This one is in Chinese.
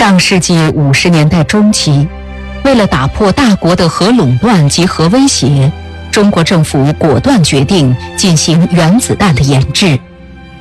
上世纪50年代中期，为了打破大国的核垄断及核威胁，中国政府果断决定进行原子弹的研制。